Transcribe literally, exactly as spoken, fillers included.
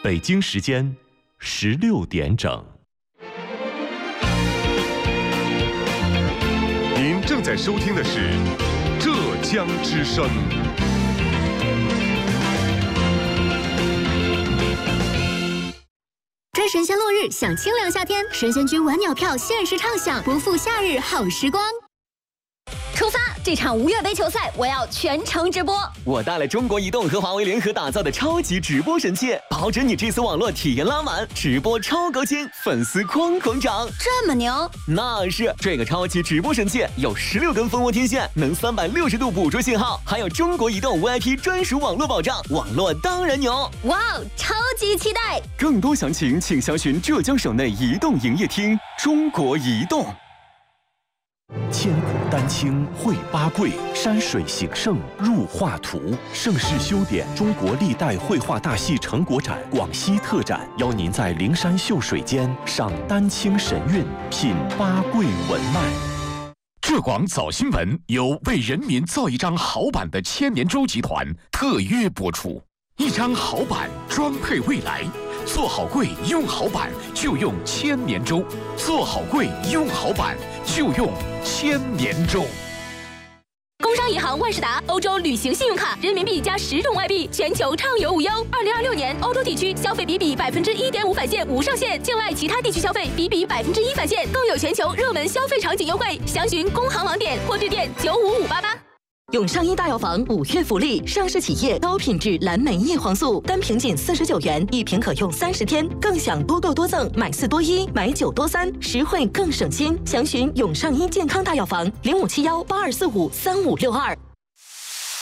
北京时间十六点整。 您正在收听的是浙江之声。 追神仙落日，享清凉夏天，神仙居晚鸟票限时畅享，不负夏日好时光。出发！这场无月杯球赛，我要全程直播。 我带了中国移动和华为联合打造的超级直播神器，保准你这次网络体验拉满，直播超高清，粉丝哐哐涨。 这么牛？ 那是，这个超级直播神器有十六根蜂窝天线，能三百六十度捕捉信号，还有中国移动 V I P 专属网络保障，网络当然牛。 哇哦，超级期待！ 更多详情请详询浙江省内移动营业厅。中国移动。 千古丹青绘八桂，山水形胜入画图。盛世修典中国历代绘画大戏成果展广西特展，邀您在灵山秀水间赏丹青神韵，品八桂文脉。 浙广早新闻由为人民造一张好版的千年舟集团特约播出，一张好版装配未来。做好柜用好版就用千年舟，做好柜用好版就用千年舟。 工商银行万事达欧洲旅行信用卡，人民币加十种外币，全球畅游无忧。二零二六年欧洲地区消费比比百分之一点五返现无上限，境外其他地区消费比比百分之一返现，更有全球热门消费场景优惠。详询工行网点或致电九五五八八。 永上一大药房五月福利，上市企业高品质蓝莓叶黄素，单瓶仅四十九元，一瓶可用三十天，更享多购多赠，买四多一，买九多三，实惠更省心。详询永上一健康大药房零五七幺八二四五三五六二。